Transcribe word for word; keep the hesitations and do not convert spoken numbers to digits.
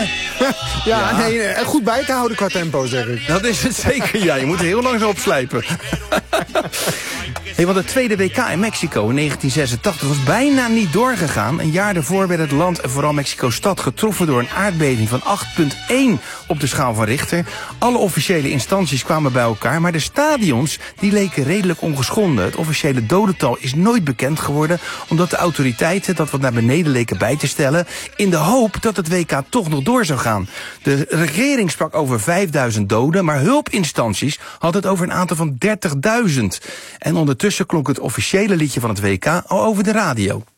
ja, ja, nee, en goed bij te houden qua tempo, zeg ik. Dat is het zeker, ja. Je moet er heel langzaam opslijpen. Hey, want het tweede W K in Mexico in negentien zesentachtig was bijna niet doorgegaan. Een jaar daarvoor werd het land en vooral Mexico-stad getroffen door een aardbeving van acht komma één op de schaal van Richter. Alle officiële instanties kwamen bij elkaar, maar de stadions die leken redelijk ongeschonden. Het officiële dodental is nooit bekend geworden, omdat de autoriteiten dat wat naar beneden leken bij te stellen, in de hoop dat het W K toch nog door zou gaan. De regering sprak over vijfduizend doden, maar hulpinstanties hadden het over een aantal van dertigduizend. En ondertussen klonk het officiële liedje van het W K al over de radio.